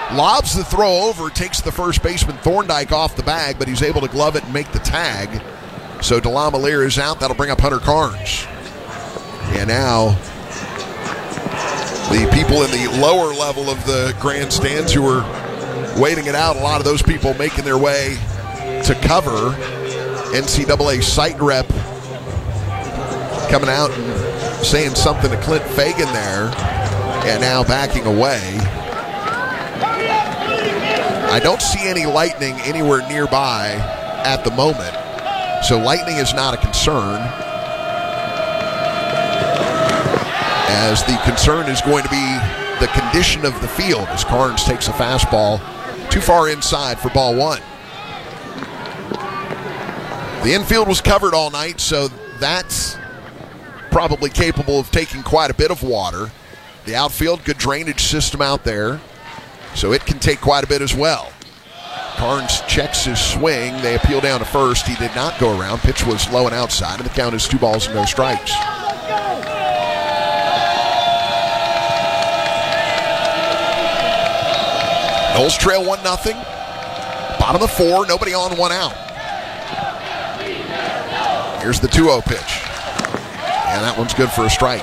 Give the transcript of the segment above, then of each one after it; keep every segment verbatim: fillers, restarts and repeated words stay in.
lobs the throw over, takes the first baseman Thorndike off the bag, but he's able to glove it and make the tag. So DeLamielleure is out. That'll bring up Hunter Carnes. And now the people in the lower level of the grandstands who are waiting it out, a lot of those people making their way to cover. N C double A site rep coming out and saying something to Clint Fagan there, and now backing away. I don't see any lightning anywhere nearby at the moment, so lightning is not a concern, as the concern is going to be the condition of the field as Carnes takes a fastball too far inside for ball one. The infield was covered all night, so that's probably capable of taking quite a bit of water. The outfield, good drainage system out there, so it can take quite a bit as well. Carnes checks his swing. They appeal down to first. He did not go around. Pitch was low and outside, and the count is two balls and no strikes. Knowles trail one nothing. Bottom of four, nobody on, one out. Here's the two oh pitch. And that one's good for a strike.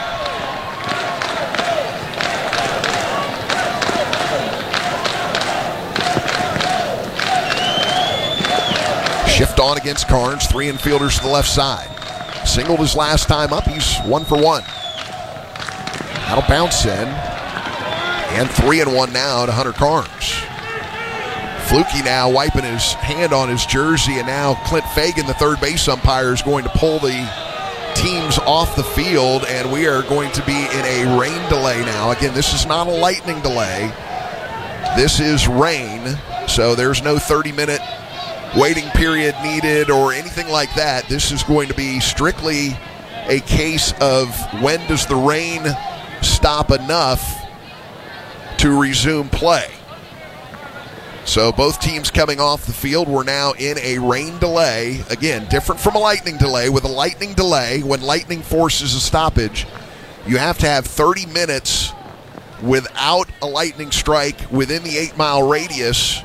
Shift on against Carnes. Three infielders to the left side. Singled his last time up. He's one for one. That'll bounce in. And three and one now to Hunter Carnes. Fluky now wiping his hand on his jersey, and now Clint Fagan, the third base umpire, is going to pull the teams off the field, and we are going to be in a rain delay now. Again, this is not a lightning delay. This is rain, so there's no thirty-minute waiting period needed or anything like that. This is going to be strictly a case of when does the rain stop enough to resume play. So both teams coming off the field. We're now in a rain delay. Again, different from a lightning delay. With a lightning delay, when lightning forces a stoppage, you have to have thirty minutes without a lightning strike within the eight-mile radius.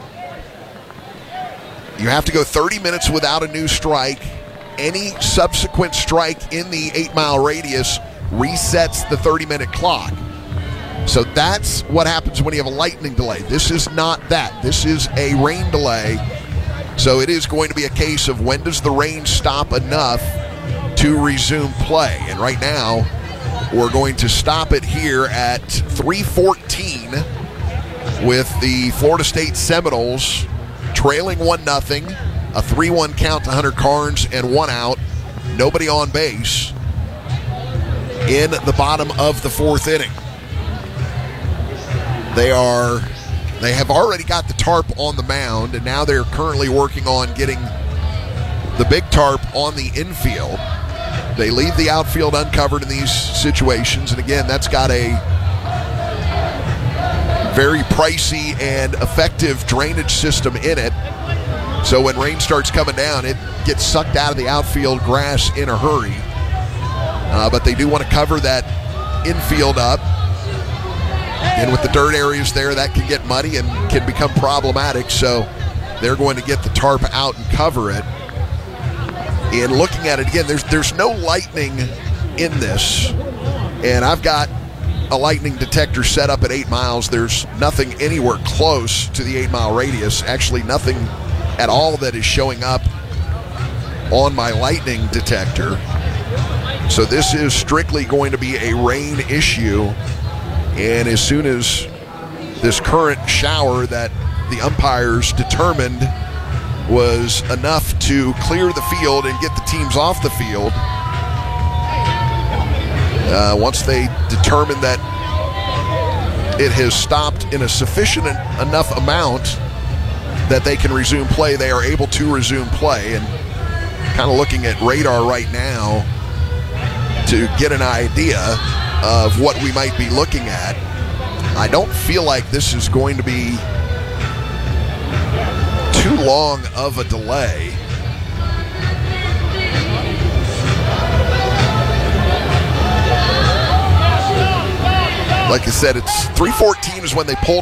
You have to go thirty minutes without a new strike. Any subsequent strike in the eight-mile radius resets the thirty-minute clock. So that's what happens when you have a lightning delay. This is not that. This is a rain delay. So it is going to be a case of when does the rain stop enough to resume play. And right now, we're going to stop it here at three fourteen with the Florida State Seminoles trailing one nothing, a three one count to Hunter Carnes, and one out. Nobody on base in the bottom of the fourth inning. They are, they have already got the tarp on the mound, and now they're currently working on getting the big tarp on the infield. They leave the outfield uncovered in these situations, and again, that's got a very pricey and effective drainage system in it. So when rain starts coming down, it gets sucked out of the outfield grass in a hurry. Uh, but they do want to cover that infield up. And with the dirt areas there, that can get muddy and can become problematic. So they're going to get the tarp out and cover it. And looking at it again, there's there's no lightning in this. And I've got a lightning detector set up at eight miles. There's nothing anywhere close to the eight-mile radius. Actually, nothing at all that is showing up on my lightning detector. So this is strictly going to be a rain issue. And as soon as this current shower that the umpires determined was enough to clear the field and get the teams off the field, uh, once they determine that it has stopped in a sufficient enough amount that they can resume play, they are able to resume play. And kind of looking at radar right now to get an idea of what we might be looking at. I don't feel like this is going to be too long of a delay. Like I said, it's three fourteen is when they pulled